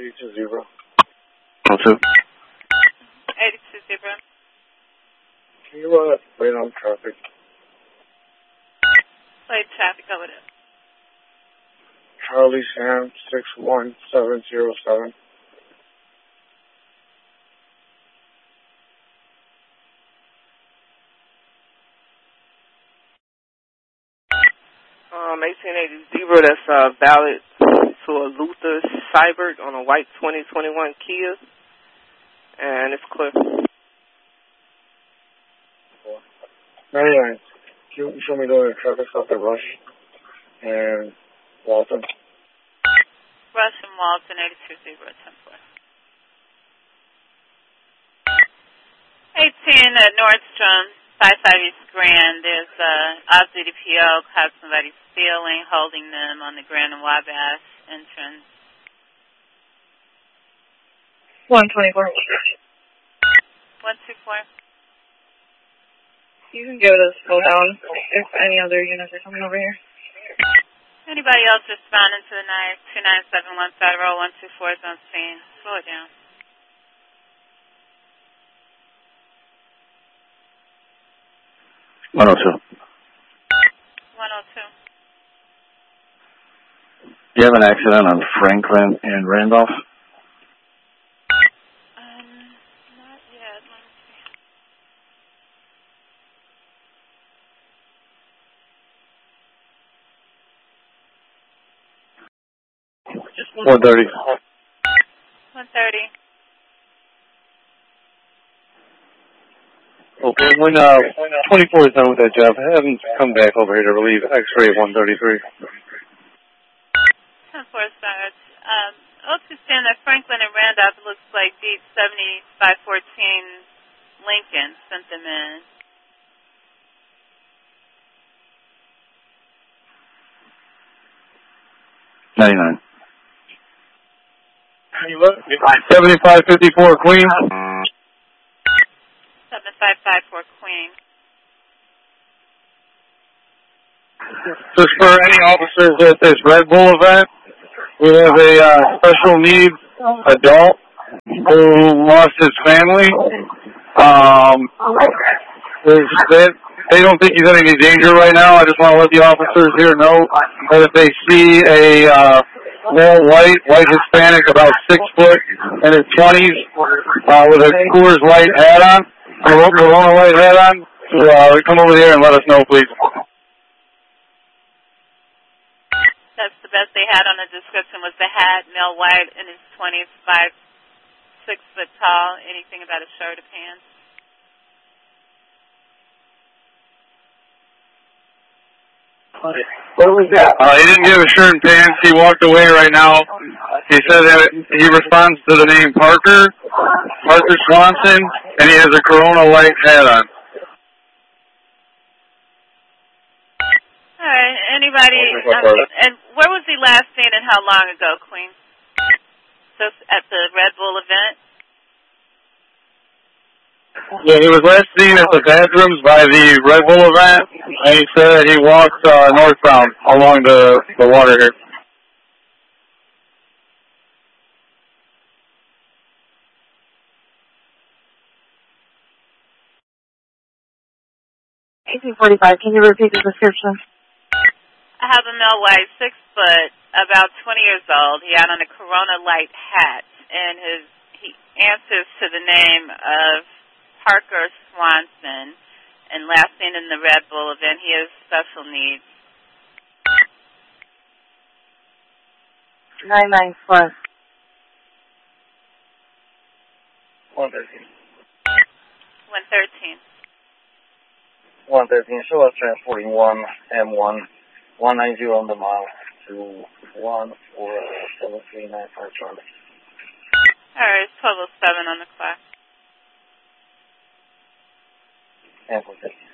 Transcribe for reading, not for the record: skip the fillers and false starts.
82-0. 102. 82-0. Can you wait on traffic? Plate traffic over there. Charlie Sam 61707. $1880, that's valid to a Luther Cybert on a white 2021 Kia, and it's clear. 99. Can you show me the traffic stop at Rush and Walton? Rush and Walton, 82-0, 10-4. 18 at Nordstrom, 55 East Grand. There's off-duty PO caught somebody stealing, holding them on the Grand and Wabash entrance. 124. 124. You can give it a slow down if any other units are coming over here. Anybody else responding to the 2971 Federal 124 is on scene? Slow it down. One 102. 102. You have an accident on Franklin and Randolph? Not yet. Let me see. Just 130. 130. Okay, when 24 is done with that job, have them come back over here to relieve X-ray 133. 10-4 starts. Understand that Franklin and Randolph looks like Deep 7514 Lincoln sent them in. $99. Can you look? 7554 Queen. 7554 Queen. Just for any officers at this Red Bull event, we have a special needs adult who lost his family. They don't think he's in any danger right now. I just want to let the officers here know that if they see a male white Hispanic, about 6 foot, in his 20s, with a Coors Light hat on, a Corona Light hat on, come over here and let us know, please. That's the best they had on the description was the hat, male white, in his 20s, 6 foot tall. Anything about a shirt or pants? What was that? He didn't give a shirt and pants. He walked away right now. He said that he responds to the name Parker Swanson, and he has a Corona Light hat on. All right. Anybody? And where was he last seen and how long ago, Queen? Just at the Red Bull event? Yeah, he was last seen at the bathrooms by the Red Bull event, and he said he walked northbound along the water here. $1845. Can you repeat the description? I have a male white, 6 foot, about 20 years old. He had on a Corona Light hat, and he answers to the name of Parker Swanson, and last seen in the Red Bull event, he has special needs. 994. 113. 113. 113. Show us transporting 1M1 190 on the mile to 14739 Charlie. All right, it's 12:07 on the clock. And 113.